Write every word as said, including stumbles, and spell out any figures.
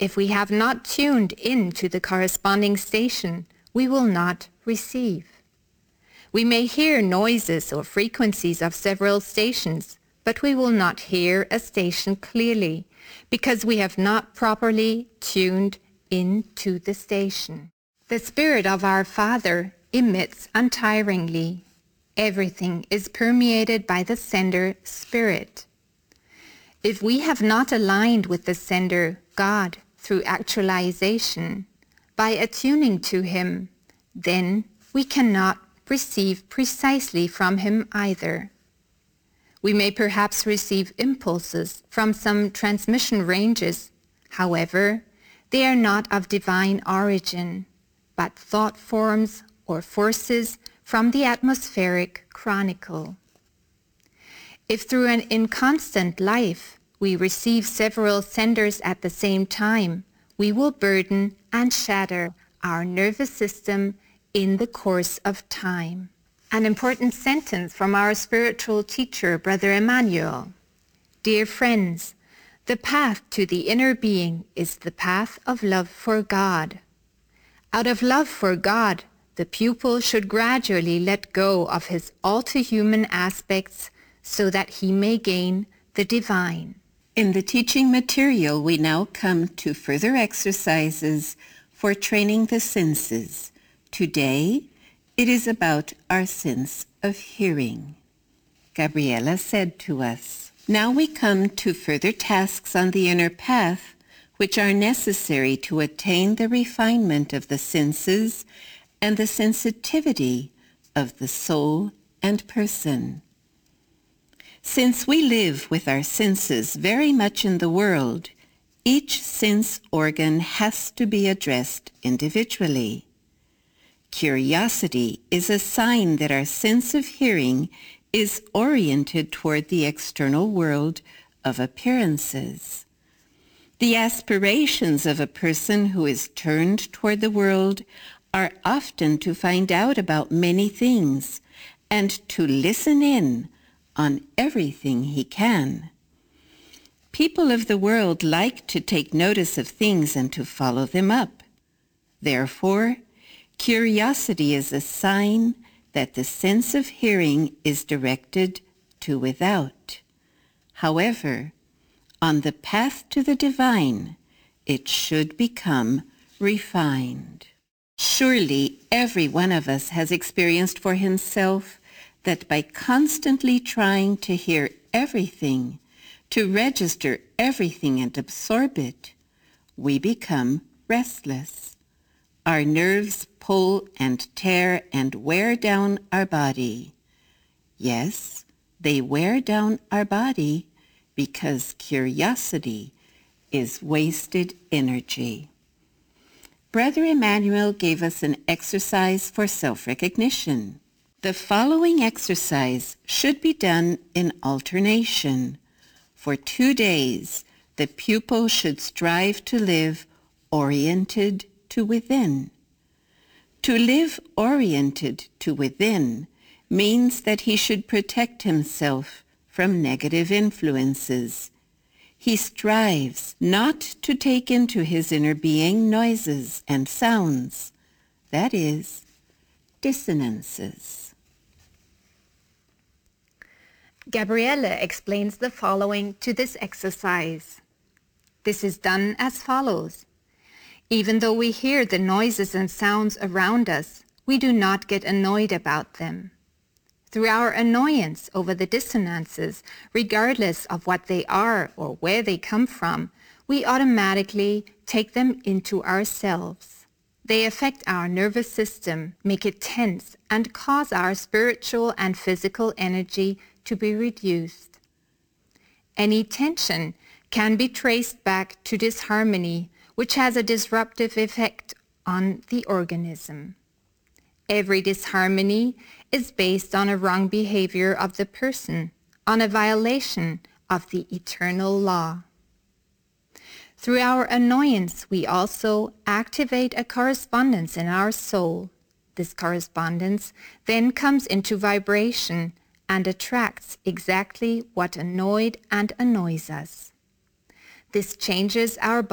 If we have not tuned in to the corresponding station, we will not receive. We may hear noises or frequencies of several stations, but we will not hear a station clearly because we have not properly tuned into the station. The Spirit of our Father emits untiringly. Everything is permeated by the sender Spirit. If we have not aligned with the sender, God, through actualization, by attuning to Him, then we cannot receive precisely from Him either. We may perhaps receive impulses from some transmission ranges. However, they are not of divine origin, but thought forms or forces from the atmospheric chronicle. If through an inconstant life we receive several senders at the same time, we will burden and shatter our nervous system in the course of time. An important sentence from our spiritual teacher, Brother Emmanuel. Dear friends, the path to the inner being is the path of love for God. Out of love for God, the pupil should gradually let go of his all-too-human aspects so that he may gain the divine. In the teaching material, we now come to further exercises for training the senses. Today, it is about our sense of hearing. Gabriela said to us, now we come to further tasks on the inner path, which are necessary to attain the refinement of the senses and the sensitivity of the soul and person. Since we live with our senses very much in the world, each sense organ has to be addressed individually. Curiosity is a sign that our sense of hearing is oriented toward the external world of appearances. The aspirations of a person who is turned toward the world are often to find out about many things and to listen in on everything he can. People of the world like to take notice of things and to follow them up. Therefore, curiosity is a sign that the sense of hearing is directed to without. However, on the path to the divine, it should become refined. Surely every one of us has experienced for himself that by constantly trying to hear everything, to register everything and absorb it, we become restless. Our nerves pull and tear and wear down our body. Yes, they wear down our body because curiosity is wasted energy. Brother Emmanuel gave us an exercise for self-recognition. The following exercise should be done in alternation. For two days, the pupil should strive to live oriented to within. To live oriented to within means that he should protect himself from negative influences. He strives not to take into his inner being noises and sounds, that is, dissonances. Gabriela explains the following to this exercise. This is done as follows. Even though we hear the noises and sounds around us, we do not get annoyed about them. Through our annoyance over the dissonances, regardless of what they are or where they come from, we automatically take them into ourselves. They affect our nervous system, make it tense, and cause our spiritual and physical energy to be reduced. Any tension can be traced back to disharmony, which has a disruptive effect on the organism. Every disharmony is based on a wrong behavior of the person, on a violation of the eternal law. Through our annoyance, we also activate a correspondence in our soul. This correspondence then comes into vibration and attracts exactly what annoyed and annoys us. This changes our